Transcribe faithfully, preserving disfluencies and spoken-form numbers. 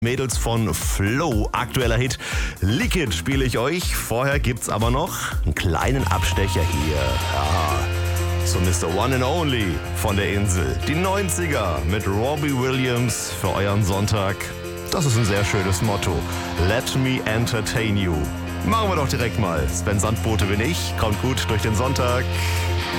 Mädels von Flow, aktueller Hit. Lick It spiele ich euch. Vorher gibt's aber noch einen kleinen Abstecher hier. Ja, so Mister One and Only von der Insel. Die neunziger mit Robbie Williams für euren Sonntag. Das ist ein sehr schönes Motto. Let me entertain you. Machen wir doch direkt mal. Sven Sandbote bin ich. Kommt gut durch den Sonntag.